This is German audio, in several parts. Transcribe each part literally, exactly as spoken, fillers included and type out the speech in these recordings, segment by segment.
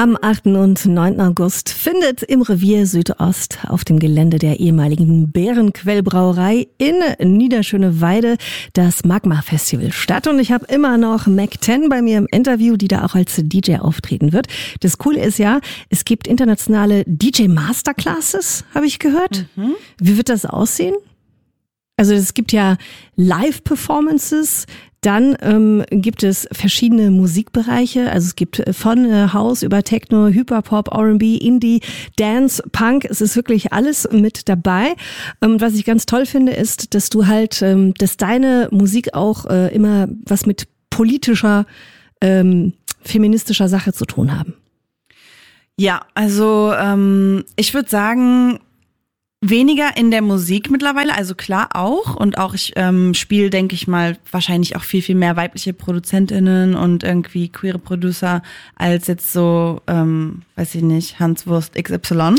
Am achten und neunten August findet im Revier Südost auf dem Gelände der ehemaligen Bärenquellbrauerei in Niederschöneweide das Magma-Festival statt. Und ich habe immer noch Mac zehn bei mir im Interview, die da auch als D J auftreten wird. Das Coole ist ja, es gibt internationale D J-Masterclasses, habe ich gehört. Mhm. Wie wird das aussehen? Also es gibt ja Live-Performances, dann ähm, gibt es verschiedene Musikbereiche, also es gibt von äh, House über Techno, Hyperpop, R and B, Indie, Dance, Punk, es ist wirklich alles mit dabei. Ähm, was ich ganz toll finde, ist, dass du halt, ähm, dass deine Musik auch äh, immer was mit politischer, ähm, feministischer Sache zu tun haben. Ja, also ähm, ich würde sagen, weniger in der Musik mittlerweile, also klar auch. Und auch ich ähm, spiele, denke ich mal, wahrscheinlich auch viel, viel mehr weibliche ProduzentInnen und irgendwie queere Producer als jetzt so, ähm, weiß ich nicht, Hanswurst X Y.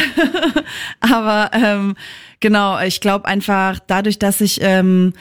Aber ähm, genau, ich glaube einfach dadurch, dass ich ähm,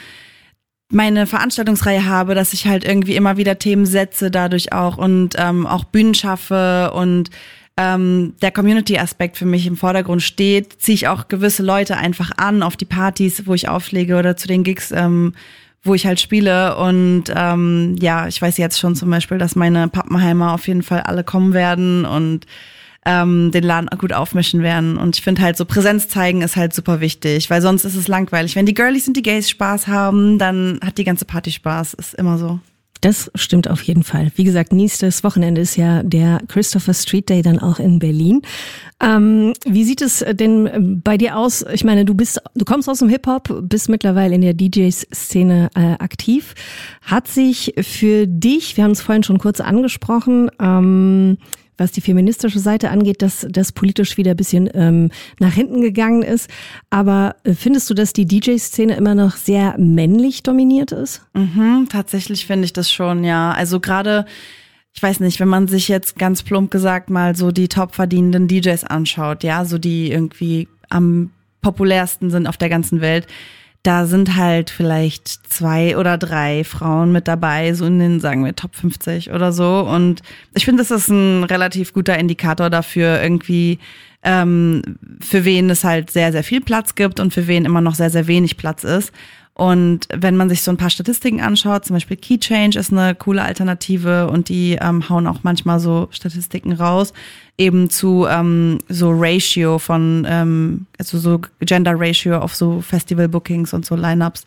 meine Veranstaltungsreihe habe, dass ich halt irgendwie immer wieder Themen setze dadurch auch und ähm, auch Bühnen schaffe und ähm, der Community-Aspekt für mich im Vordergrund steht, ziehe ich auch gewisse Leute einfach an auf die Partys, wo ich auflege oder zu den Gigs, ähm, wo ich halt spiele. Und ähm, ja, ich weiß jetzt schon zum Beispiel, dass meine Pappenheimer auf jeden Fall alle kommen werden und ähm, den Laden gut aufmischen werden. Und ich finde halt so, Präsenz zeigen ist halt super wichtig, weil sonst ist es langweilig. Wenn die Girlies und die Gays Spaß haben, dann hat die ganze Party Spaß. Ist immer so. Das stimmt auf jeden Fall. Wie gesagt, nächstes Wochenende ist ja der Christopher Street Day dann auch in Berlin. Ähm, wie sieht es denn bei dir aus? Ich meine, du bist, du kommst aus dem Hip-Hop, bist mittlerweile in der D J-Szene äh, aktiv. Hat sich für dich, wir haben es vorhin schon kurz angesprochen, ähm, was die feministische Seite angeht, dass das politisch wieder ein bisschen ähm, nach hinten gegangen ist. Aber äh, findest du, dass die D J-Szene immer noch sehr männlich dominiert ist? Mhm, tatsächlich finde ich das schon, ja. Also gerade, ich weiß nicht, wenn man sich jetzt ganz plump gesagt mal so die top verdienenden D Js anschaut, ja, so die irgendwie am populärsten sind auf der ganzen Welt, da sind halt vielleicht zwei oder drei Frauen mit dabei, so in den, sagen wir, Top fünfzig oder so. Und ich finde, das ist ein relativ guter Indikator dafür, irgendwie, ähm, für wen es halt sehr, sehr viel Platz gibt und für wen immer noch sehr, sehr wenig Platz ist. Und wenn man sich so ein paar Statistiken anschaut, zum Beispiel Key Change ist eine coole Alternative und die ähm, hauen auch manchmal so Statistiken raus, eben zu ähm, so Ratio von, ähm, also so Gender Ratio auf so Festival Bookings und so Lineups.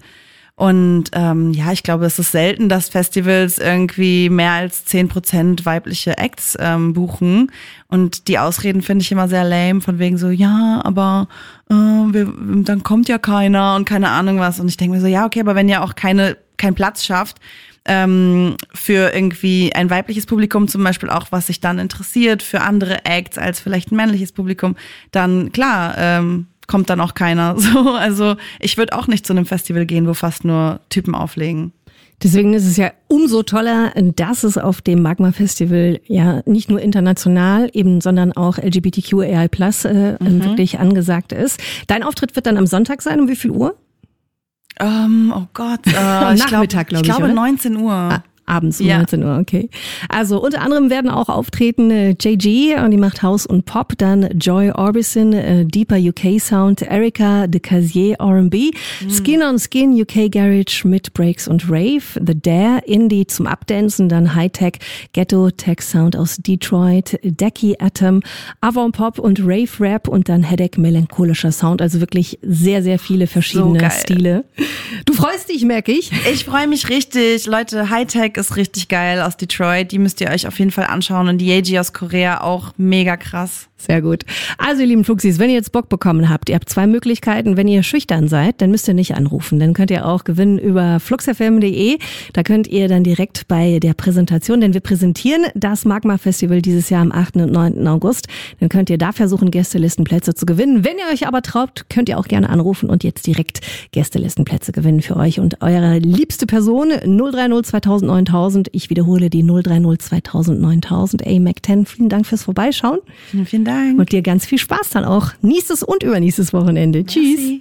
Und ähm, ja, ich glaube, es ist selten, dass Festivals irgendwie mehr als zehn Prozent weibliche Acts ähm, buchen. Und die Ausreden finde ich immer sehr lame, von wegen so, ja, aber äh, wir, dann kommt ja keiner und keine Ahnung was. Und ich denke mir so, ja, okay, aber wenn ihr auch keine keinen Platz schafft ähm, für irgendwie ein weibliches Publikum zum Beispiel auch, was sich dann interessiert für andere Acts als vielleicht ein männliches Publikum, dann klar, ähm, kommt dann auch keiner. So, also ich würde auch nicht zu einem Festival gehen, wo fast nur Typen auflegen. Deswegen ist es ja umso toller, dass es auf dem Magma-Festival ja nicht nur international eben, sondern auch L G B T Q A I plus äh, mhm. wirklich angesagt ist. Dein Auftritt wird dann am Sonntag sein, um wie viel Uhr? Um, oh Gott, äh, ich Nachmittag, glaube ich. Ich glaube oder? neunzehn Uhr. Ah. Abends um ja. neunzehn Uhr, okay. Also unter anderem werden auch auftreten äh, J G, und die macht House und Pop, dann Joy Orbison, äh, Deeper U K Sound, Erika de Casier R and B, mhm. Skin on Skin U K Garage mit Breaks und Rave, The Dare, Indie zum Updancen, dann Hightech, Ghetto Tech Sound aus Detroit, Decky Atom, Avant Pop und Rave Rap und dann Headache melancholischer Sound, also wirklich sehr, sehr viele verschiedene so Stile. Du freust dich, merke ich. Ich freue mich richtig. Leute, Hightech ist richtig geil aus Detroit. Die müsst ihr euch auf jeden Fall anschauen. Und die Yeji aus Korea auch mega krass. Sehr gut. Also ihr lieben Fluxis, wenn ihr jetzt Bock bekommen habt, ihr habt zwei Möglichkeiten. Wenn ihr schüchtern seid, dann müsst ihr nicht anrufen. Dann könnt ihr auch gewinnen über fluxfm punkt de. Da könnt ihr dann direkt bei der Präsentation, denn wir präsentieren das Magma-Festival dieses Jahr am achten und neunten August. Dann könnt ihr da versuchen, Gästelistenplätze zu gewinnen. Wenn ihr euch aber traut, könnt ihr auch gerne anrufen und jetzt direkt Gästelistenplätze gewinnen für euch und eure liebste Person. null drei null zweitausend neuntausend. Ich wiederhole die null drei null zweitausend neuntausend. Ey, Mac zehn, vielen Dank fürs Vorbeischauen. Vielen, vielen Dank. Und dir ganz viel Spaß dann auch nächstes und übernächstes Wochenende. Merci. Tschüss.